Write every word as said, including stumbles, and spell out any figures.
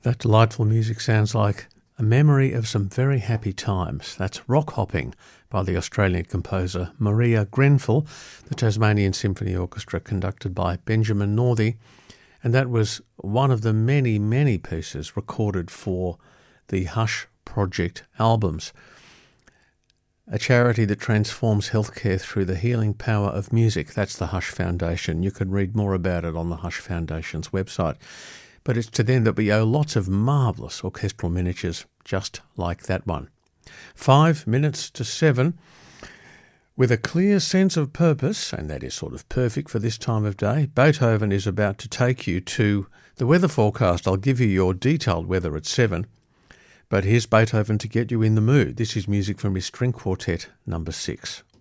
That delightful music sounds like a memory of some very happy times. That's Rock Hopping by the Australian composer Maria Grenfell, the Tasmanian Symphony Orchestra conducted by Benjamin Northey, and that was one of the many, many pieces recorded for the Hush Project albums, a charity that transforms healthcare through the healing power of music. That's the Hush Foundation. You can read more about it on the Hush Foundation's website. But it's to them that we owe lots of marvellous orchestral miniatures just like that one. Five minutes to seven. With a clear sense of purpose, and that is sort of perfect for this time of day, Beethoven is about to take you to the weather forecast. I'll give you your detailed weather at seven. But here's Beethoven to get you in the mood. This is music from his string quartet number six.